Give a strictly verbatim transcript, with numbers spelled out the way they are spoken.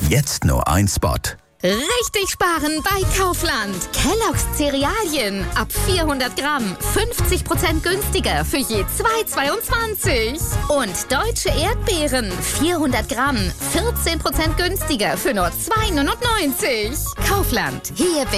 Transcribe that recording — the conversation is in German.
Jetzt nur ein Spot. Richtig sparen bei Kaufland. Kellogg's Cerealien ab vierhundert Gramm fünfzig Prozent günstiger für je zwei Euro zweiundzwanzig. Und deutsche Erdbeeren vierhundert Gramm vierzehn Prozent günstiger für nur zwei Euro neunundneunzig. Kaufland. Hier bin